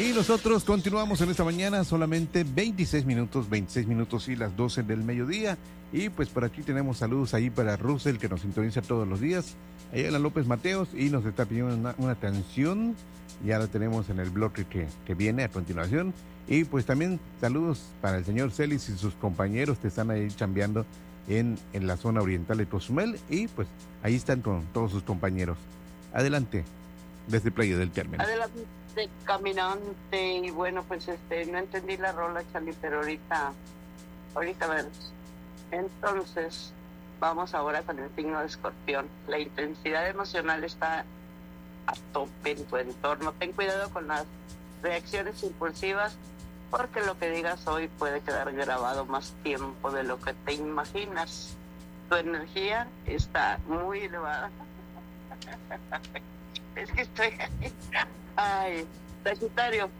Y nosotros continuamos en esta mañana, solamente 26 minutos y las 12 del mediodía. Y pues por aquí tenemos saludos ahí para Russell, que nos sintoniza todos los días. Ahí en la López Mateos, y nos está pidiendo una canción. Ya la tenemos en el bloque que viene a continuación. Y pues también saludos para el señor Celis y sus compañeros que están ahí chambeando en la zona oriental de Cozumel. Y pues ahí están con todos sus compañeros. Adelante, desde Playa del Carmen. Adelante, caminante. Y bueno, pues no entendí la rola, Charlie, pero ahorita vemos. Entonces, vamos ahora con el signo de Escorpión. La intensidad emocional está a tope en tu entorno. Ten cuidado con las reacciones impulsivas, porque lo que digas hoy puede quedar grabado más tiempo de lo que te imaginas. Tu energía está muy elevada. Es que estoy... Ay, Sagitario,